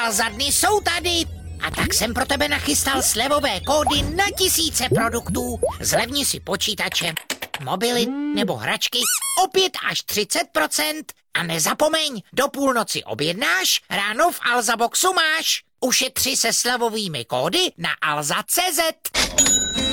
Alza dny jsou tady. A tak jsem pro tebe nachystal slevové kódy na tisíce produktů. Zlevni si počítače, mobily nebo hračky o 5 až 30%. A nezapomeň, do půlnoci objednáš, ráno v Alza Boxu máš. Ušetři se slevovými kódy na alza.cz.